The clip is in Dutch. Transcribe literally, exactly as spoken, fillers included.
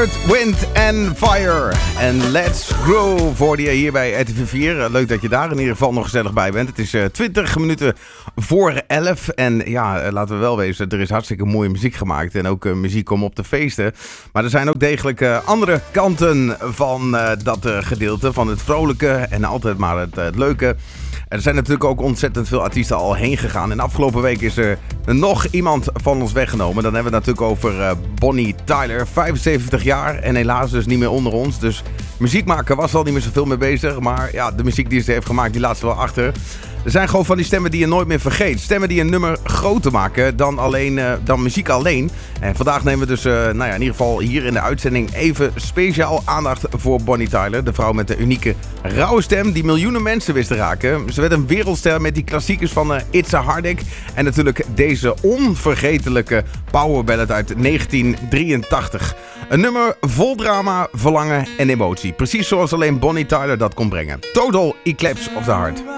Earth, Wind and Fire. En Let's Grow voor je hier bij R T V vier. Leuk dat je daar in ieder geval nog gezellig bij bent. Het is uh, twintig minuten voor elf. En ja, laten we wel wezen, er is hartstikke mooie muziek gemaakt. En ook uh, muziek om op te feesten. Maar er zijn ook degelijk uh, andere kanten van uh, dat uh, gedeelte. Van het vrolijke en altijd maar het, uh, het leuke. Er zijn natuurlijk ook ontzettend veel artiesten al heen gegaan. En afgelopen week is er nog iemand van ons weggenomen. Dan hebben we het natuurlijk over uh, Bonnie Tyler. vijfenzeventig jaar en helaas dus niet meer onder ons. Dus muziek maken was al niet meer zoveel mee bezig. Maar ja, de muziek die ze heeft gemaakt, die laat ze wel achter. Er zijn gewoon van die stemmen die je nooit meer vergeet. Stemmen die een nummer groter maken dan, alleen, uh, dan muziek alleen. En vandaag nemen we dus uh, nou ja, in ieder geval hier in de uitzending even speciaal aandacht voor Bonnie Tyler. De vrouw met de unieke rauwe stem die miljoenen mensen wist te raken. Ze werd een wereldster met die klassiekers van uh, It's a Heartache. En natuurlijk deze onvergetelijke powerballad uit negentien drieëntachtig. Een nummer vol drama, verlangen en emotie. Precies zoals alleen Bonnie Tyler dat kon brengen. Total Eclipse of the Heart.